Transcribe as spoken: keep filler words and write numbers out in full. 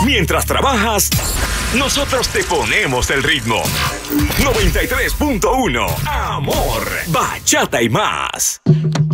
Mientras trabajas, nosotros te ponemos el ritmo. noventa y tres punto uno. Amor, bachata y más.